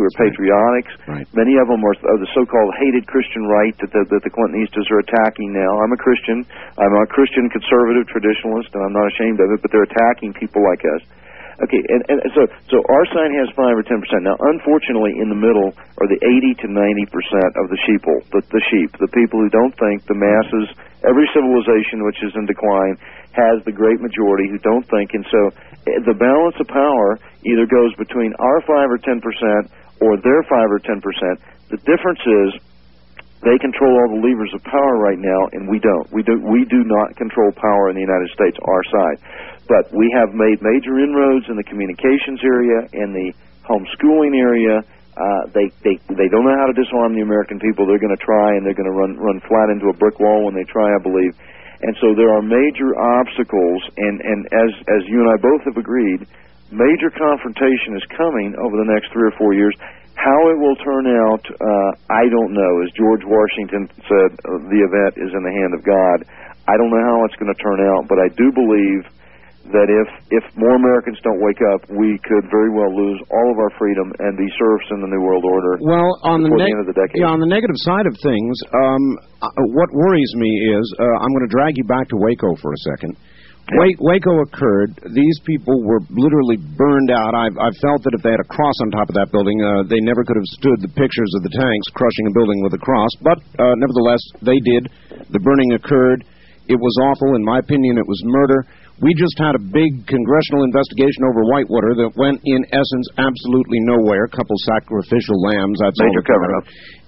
who are patriotics. Right. Many of them are the so-called hated Christian right that the Clintonistas are attacking now. I'm a Christian. I'm a Christian conservative traditionalist, and I'm not ashamed of it, but they're attacking people like us. Okay, and so our side has 5 or 10%. Now, unfortunately, in the middle are the 80 to 90% of the sheeple, the people who don't think the masses, every civilization which is in decline, has the great majority who don't think. And so the balance of power either goes between our 5 or 10% or their 5 or 10%. The difference is they control all the levers of power right now, and we don't. We do not control power in the United States, our side. But we have made major inroads in the communications area, in the homeschooling area. They don't know how to disarm the American people. They're going to try, and they're going to run flat into a brick wall when they try, I believe. And so there are major obstacles, and as you and I both have agreed, major confrontation is coming over the next 3 or 4 years. How it will turn out, I don't know. As George Washington said, the event is in the hand of God. I don't know how it's going to turn out, but I do believe that if more Americans don't wake up, we could very well lose all of our freedom and be serfs in the New World Order before the end of the decade. Yeah, on the negative side of things, what worries me is, I'm going to drag you back to Waco for a second. Waco occurred. These people were literally burned out. I've felt that if they had a cross on top of that building, they never could have stood the pictures of the tanks crushing a building with a cross. But nevertheless, they did. The burning occurred. It was awful. In my opinion, it was murder. We just had a big congressional investigation over Whitewater that went, in essence, absolutely nowhere. A couple sacrificial lambs, that's major cover-up.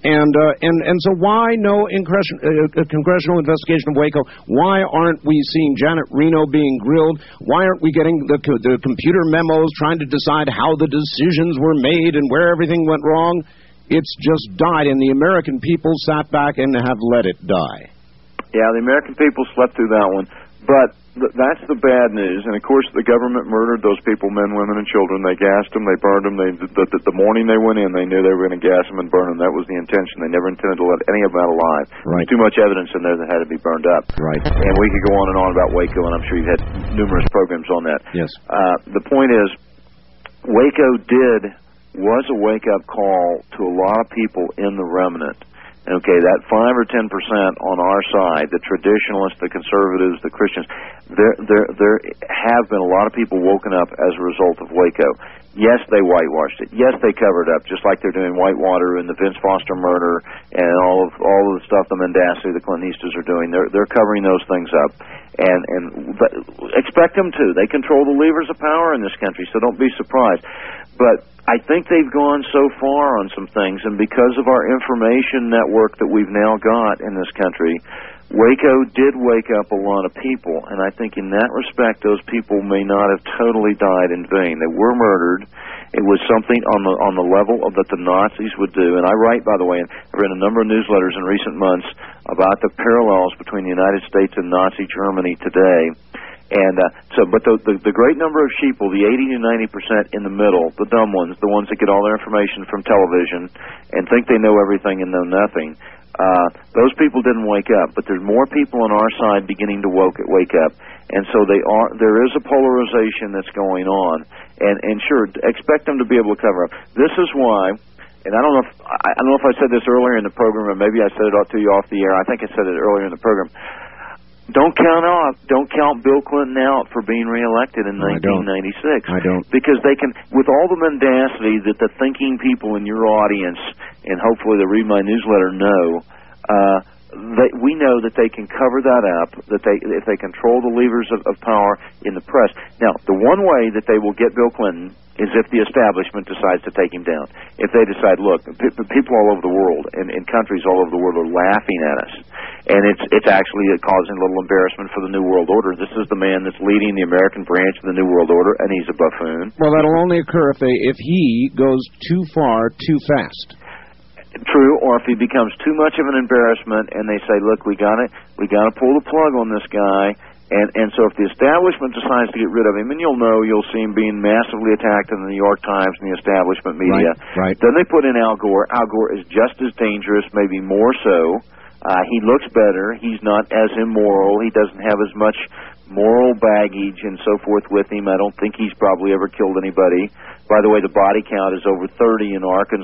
And so why no congressional investigation of Waco? Why aren't we seeing Janet Reno being grilled? Why aren't we getting the computer memos trying to decide how the decisions were made and where everything went wrong? It's just died, and the American people sat back and have let it die. Yeah, the American people slept through that one. But that's the bad news. And, of course, the government murdered those people, men, women, and children. They gassed them. They burned them. The morning they went in, they knew they were going to gas them and burn them. That was the intention. They never intended to let any of them out alive. Right. There's too much evidence in there that had to be burned up. Right. And we could go on and on about Waco, and I'm sure you've had numerous programs on that. Yes. The point is, Waco was a wake-up call to a lot of people in the remnant. Okay, that 5 or 10% on our side, the traditionalists, the conservatives, the Christians, there have been a lot of people woken up as a result of Waco. Yes, they whitewashed it. Yes, they covered up, just like they're doing Whitewater and the Vince Foster murder and all of the stuff the mendacity, the Clintonistas are doing. They're covering those things up, but expect them to. They control the levers of power in this country, so don't be surprised. But I think they've gone so far on some things, and because of our information network that we've now got in this country, Waco did wake up a lot of people, and I think in that respect, those people may not have totally died in vain. They were murdered. It was something on the level of that the Nazis would do. And I write, by the way, I've written a number of newsletters in recent months about the parallels between the United States and Nazi Germany today. And but the great number of sheeple, the 80 to 90% in the middle, the dumb ones, the ones that get all their information from television and think they know everything and know nothing, those people didn't wake up. But there's more people on our side beginning to wake up, and so there is a polarization that's going on. And sure, expect them to be able to cover up. This is why. And I don't know if I said this earlier in the program, or maybe I said it to you off the air. I think I said it earlier in the program. Don't count Bill Clinton out for being reelected in 1996. I don't. Because they can, with all the mendacity that the thinking people in your audience, and hopefully they read my newsletter, know, we know that they can cover that up, if they control the levers of power in the press. Now, the one way that they will get Bill Clinton is if the establishment decides to take him down. If they decide, look, people all over the world and countries all over the world are laughing at us, and it's actually causing a little embarrassment for the New World Order. This is the man that's leading the American branch of the New World Order, and he's a buffoon. Well, that'll only occur if he goes too far, too fast. True, or if he becomes too much of an embarrassment, and they say, "Look, we got to pull the plug on this guy." And so if the establishment decides to get rid of him, and you'll see him being massively attacked in the New York Times and the establishment media. Right. Then they put in Al Gore. Al Gore is just as dangerous, maybe more so. He looks better. He's not as immoral. He doesn't have as much moral baggage and so forth with him. I don't think he's probably ever killed anybody. By the way, the body count is over 30 in Arkansas.